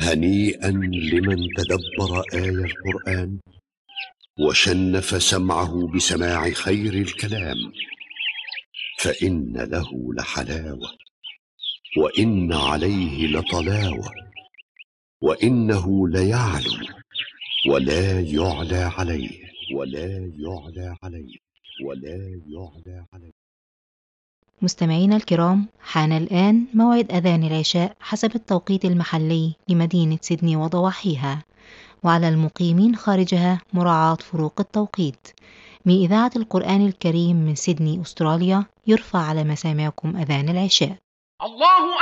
هنيئا لمن تدبر آي القرآن وشنف سمعه بسماع خير الكلام، فإن له لحلاوة وإن عليه لطلاوة، وإنه ليعلو ولا يعلى عليه ولا يعلى عليه ولا يعلى عليه. مستمعينا الكرام، حان الآن موعد أذان العشاء حسب التوقيت المحلي لمدينة سيدني وضواحيها، وعلى المقيمين خارجها مراعاة فروق التوقيت. من إذاعة القرآن الكريم من سيدني أستراليا، يرفع على مسامعكم أذان العشاء. الله